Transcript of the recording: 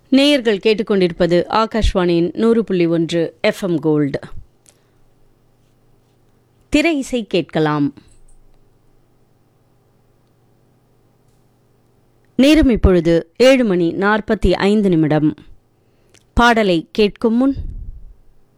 நேயர்கள் கேட்டுக்கொண்டிருப்பது ஆகாஷ்வாணியின் 100.1 FM கோல்டு. திரை இசை கேட்கலாம். நேரம் இப்பொழுது 7:45. பாடலை கேட்கும் முன்